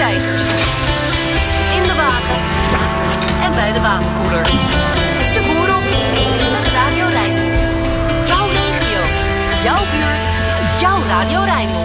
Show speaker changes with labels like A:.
A: tijgers. In de wagen en bij de waterkoeler. De boer op met Radio Rijnmond. Jouw regio, jouw buurt, jouw Radio Rijnmond.